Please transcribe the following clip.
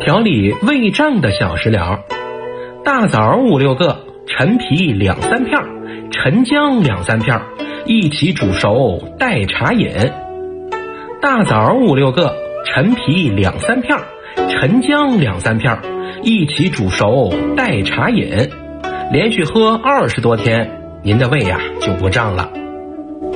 调理胃胀的小食疗：大枣5、6个，陈皮2、3片，陈姜2、3片，一起煮熟代茶饮。大枣5、6个，陈皮2、3片，陈姜2、3片，一起煮熟代茶饮。连续喝20多天，您的胃就不胀了。